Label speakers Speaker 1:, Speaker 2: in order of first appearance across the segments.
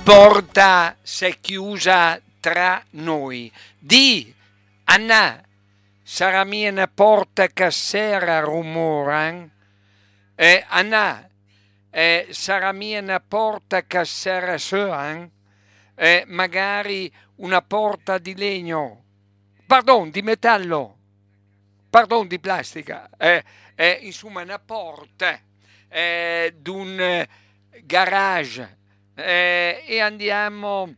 Speaker 1: porta si è chiusa tra noi. Di, Anna, sarà mia una porta che sera rumoran? Anna, sarà mia una porta che sera suonan? Magari una porta di legno, pardon, di metallo, pardon, di plastica, insomma una porta d'un garage, e andiamo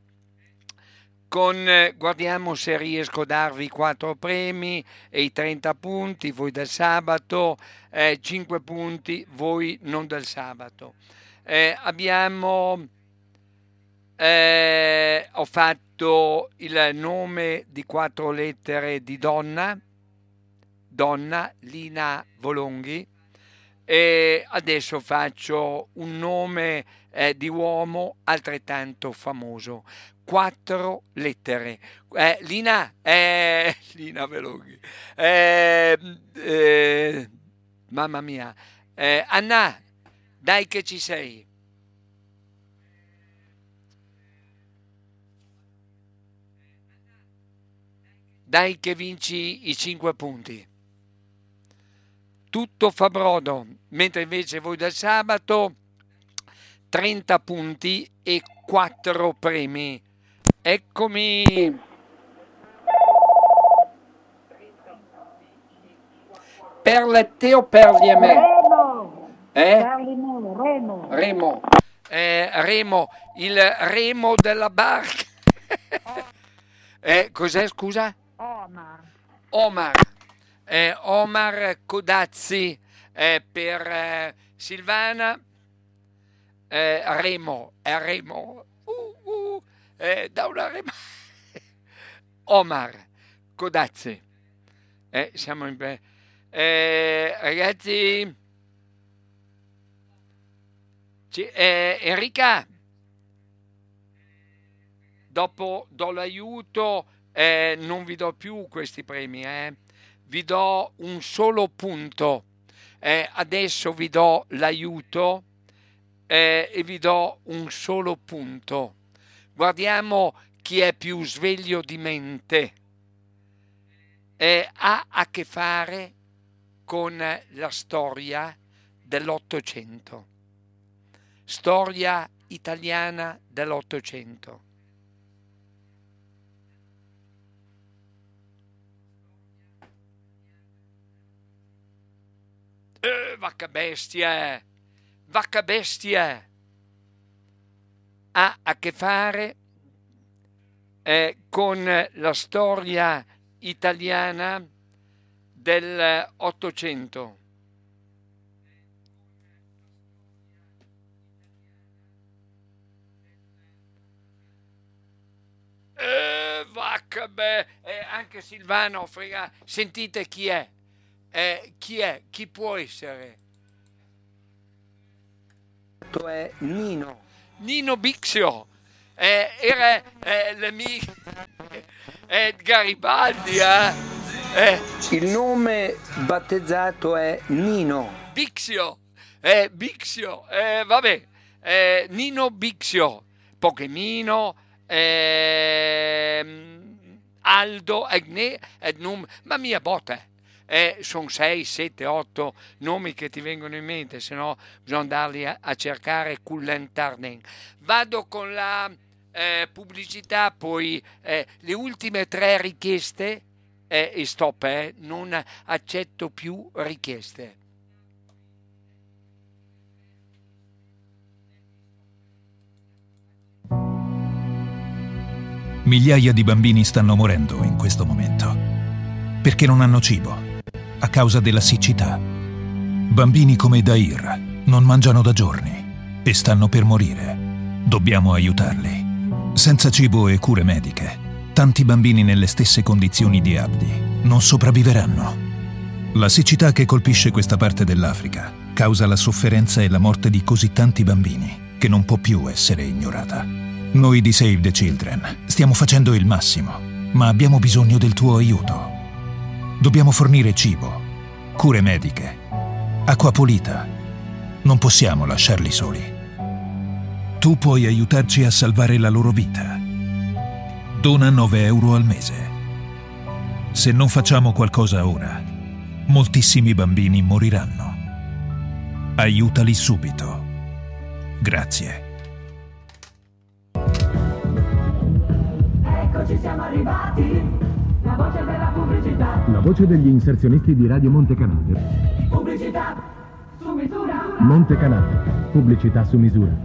Speaker 1: guardiamo se riesco a darvi i 4 premi e i 30 punti, voi del sabato, 5 punti, voi non del sabato. Ho fatto il nome di 4 lettere di donna, Lina Volonghi, e adesso faccio un nome di uomo altrettanto famoso. 4 lettere. Lina Volonghi. Mamma mia. Anna, dai che ci sei. Dai che vinci i 5 punti. Tutto fa brodo, mentre invece voi del sabato 30 punti e 4 premi. Eccomi. Per le te o per gli me? Remo. Remo, il remo della barca. Cos'è, scusa? Omar Codazzi, per Silvana. Remo, da una rema. Omar Codazzi, siamo in ragazzi. Enrica, dopo do l'aiuto, non vi do più questi premi, vi do un solo punto, adesso vi do l'aiuto e vi do un solo punto. Guardiamo chi è più sveglio di mente. Ha a che fare con la storia dell'Ottocento, storia italiana dell'Ottocento. Vacca bestia, ha a che fare con la storia italiana dell'Ottocento. Anche Silvano, frega, sentite chi è? Chi può essere?
Speaker 2: È
Speaker 1: Nino Bixio, era l'amico Garibaldi,
Speaker 2: Il nome battezzato è Nino
Speaker 1: Bixio, vabbè, Nino Bixio, Pochemino, Aldo, ma mia botte. Sono 6, 7, 8 nomi che ti vengono in mente, se no bisogna andarli a cercare cullentarnen. Vado con la pubblicità, poi le ultime 3 richieste e stop, non accetto più richieste.
Speaker 3: Migliaia di bambini stanno morendo in questo momento perché non hanno cibo a causa della siccità. Bambini come Dair non mangiano da giorni e stanno per morire. Dobbiamo aiutarli. Senza cibo e cure mediche, tanti bambini nelle stesse condizioni di Abdi non sopravviveranno. La siccità che colpisce questa parte dell'Africa causa la sofferenza e la morte di così tanti bambini che non può più essere ignorata. Noi di Save the Children stiamo facendo il massimo, ma abbiamo bisogno del tuo aiuto. Dobbiamo fornire cibo, cure mediche, acqua pulita. Non possiamo lasciarli soli. tu puoi aiutarci a salvare la loro vita. Dona 9 euro al mese. Se non facciamo qualcosa ora, moltissimi bambini moriranno. Aiutali subito. Grazie.
Speaker 4: Eccoci, siamo arrivati. La voce della pubblicità.
Speaker 5: La voce degli inserzionisti di Radio Montecanale.
Speaker 4: Pubblicità su misura.
Speaker 5: Montecanale. Pubblicità su misura.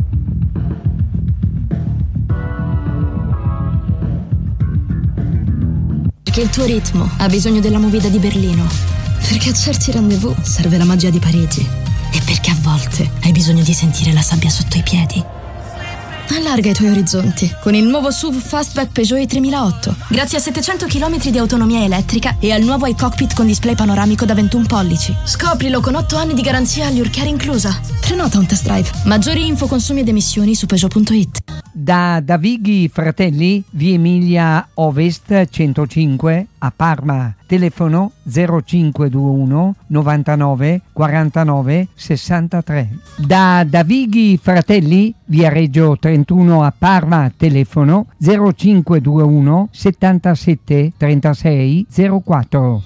Speaker 6: Perché il tuo ritmo ha bisogno della movida di Berlino. Perché a certi rendezvous serve la magia di Parigi. E perché a volte hai bisogno di sentire la sabbia sotto i piedi. Allarga i tuoi orizzonti con il nuovo SUV Fastback Peugeot i3008. Grazie a 700 km di autonomia elettrica e al nuovo iCockpit con display panoramico da 21 pollici. Scoprilo con 8 anni di garanzia all'Ur Care inclusa. Prenota un test drive. Maggiori info, consumi ed emissioni su Peugeot.it.
Speaker 2: Da Davighi Fratelli, via Emilia Ovest 105 a Parma. Telefono 0521 99 49 63. Da Davighi Fratelli, via Reggio 31 a Parma. Telefono 0521 77 36 04.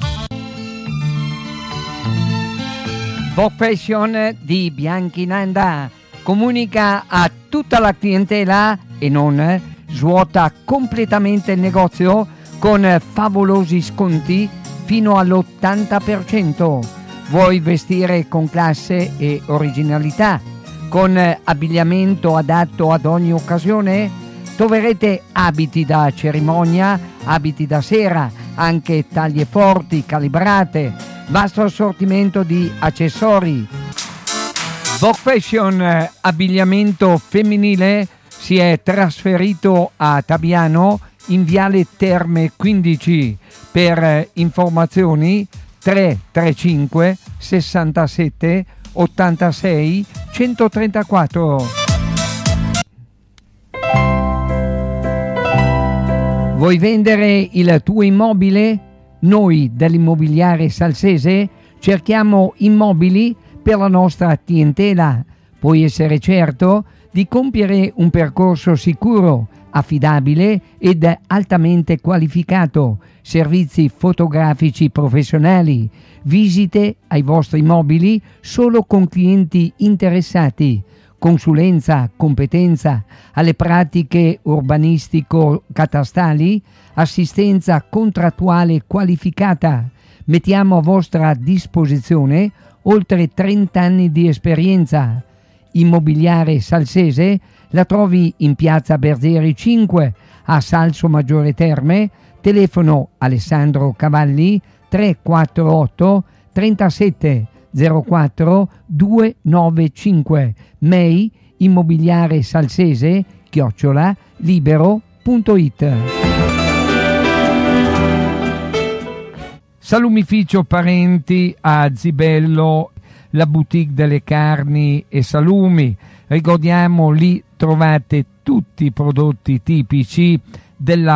Speaker 2: Vocation di Bianchinanda comunica a tutta la clientela e non svuota completamente il negozio con favolosi sconti fino all'80%. Vuoi vestire con classe e originalità, con abbigliamento adatto ad ogni occasione? Troverete abiti da cerimonia, abiti da sera, anche taglie forti, calibrate, vasto assortimento di accessori. Vogue Fashion abbigliamento femminile si è trasferito a Tabiano in Viale Terme 15. Per informazioni 335 67 86 134. Vuoi vendere il tuo immobile? Noi dell'Immobiliare Salsese cerchiamo immobili per la nostra clientela. Puoi essere certo di compiere un percorso sicuro, affidabile ed altamente qualificato, servizi fotografici professionali, visite ai vostri immobili solo con clienti interessati, consulenza, competenza alle pratiche urbanistico-catastali, assistenza contrattuale qualificata. Mettiamo a vostra disposizione oltre 30 anni di esperienza. Immobiliare Salsese la trovi in piazza Berzieri 5 a Salso Maggiore Terme. Telefono Alessandro Cavalli 348 37 04 295. Mail immobiliare salsese @libero.it. Salumificio Parenti a Zibello, la boutique delle carni e salumi. Ricordiamo, lì trovate tutti i prodotti tipici della